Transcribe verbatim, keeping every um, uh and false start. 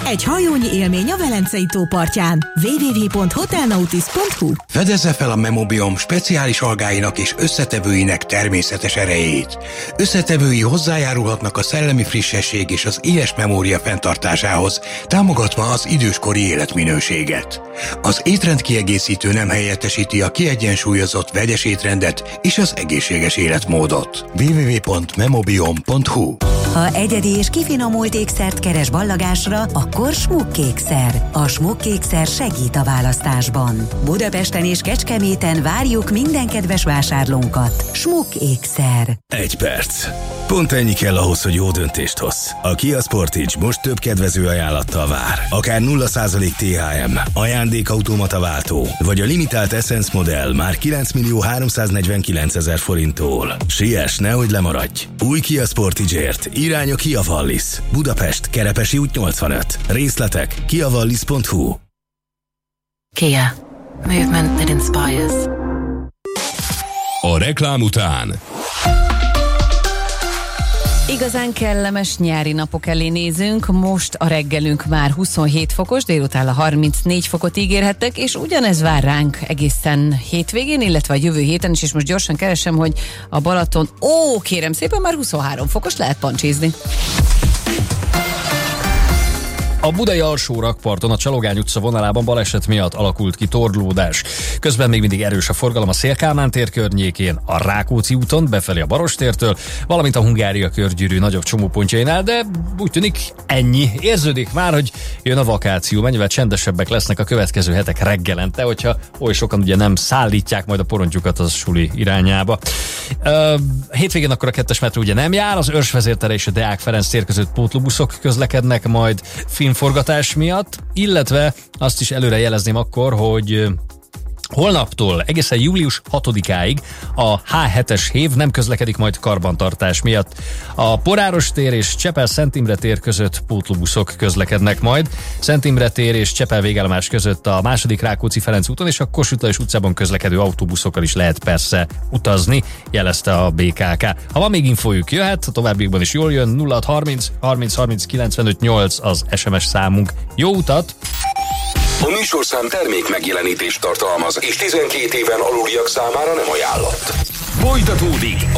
Egy hajónyi élmény a Velencei tó partján. double-u double-u double-u pont hotelnautis pont hu. Fedezze fel a Memobiom speciális algáinak és összetevőinek természetes erejét. Összetevői hozzájárulhatnak a szellemi frissesség és az éles memória fenntartásához, támogatva az időskori életminőséget. Az étrendkiegészítő nem helyettesíti a kiegyensúlyozott vegyes étrendet és az egészséges életmódot. double-u double-u double-u pont memobiom pont hu. Ha egyedi és kifinomult ékszert keres ballagásra, akkor Smukkékszer. A Smukkékszer segít a választásban. Budapesten és Kecskeméten várjuk minden kedves vásárlónkat. Smukkékszer. Egy perc. Pont ennyi kell ahhoz, hogy jó döntést hozz. A Kia Sportage most több kedvező ajánlattal vár. Akár nulla százalék té há em, ajándékautomata váltó, vagy a limitált Essence modell már kilenc millió háromszáznegyvenkilencezer forinttól. Siess, nehogy lemaradj! Új Kia Sportage-ért irány a Kia Wallis. Budapest, Kerepesi út nyolcvanöt. Részletek kia wallis pont hu. Kia. Movement that inspires. A reklám után igazán kellemes nyári napok elé nézünk, most a reggelünk már huszonhét fokos, délután a harmincnégy fokot ígérhettek, és ugyanez vár ránk egészen hétvégén, illetve a jövő héten is, és most gyorsan keresem, hogy a Balaton, ó, kérem szépen, már huszonhárom fokos, lehet pancsézni. A budai alsó rakparton a Csalogány utca vonalában baleset miatt alakult ki torlódás. Közben még mindig erős a forgalom a Széll-Kálmán tér környékén, a Rákóczi úton befelé a Barostértől, valamint a Hungária körgyűrű nagyobb csomópontjainál, de úgy tűnik ennyi. Érződik már, hogy jön a vakáció, mennyivel csendesebbek lesznek a következő hetek reggelente, hogyha oly sokan ugye nem szállítják majd a porontjukat az suli irányába. Uh, hétvégén akkor a kettes metró ugye nem jár, az Őrsvezértere és a Deák Ferenc tér között pótlóbuszok közlekednek majd filmforgatás miatt, illetve azt is előre jelezném akkor, hogy holnaptól egészen július hatodikáig a há hetes hév nem közlekedik majd karbantartás miatt. A Poráros tér és Csepel-Szent Imre tér között pótlóbuszok közlekednek majd. Szent Imre tér és Csepel végállomás között a második Rákóczi-Ferenc úton és a Kossuth Lajos utcában közlekedő autóbuszokkal is lehet persze utazni, jelezte a bé ká ká. Ha van még infójuk, jöhet, a továbbiakban is jól jön, nulla hat harminc harminc harminc kilencvenöt nyolc az es em es számunk. Jó utat! A műsorszám termék megjelenítést tartalmaz, és tizenkét éven aluliak számára nem ajánlott. Folytatódik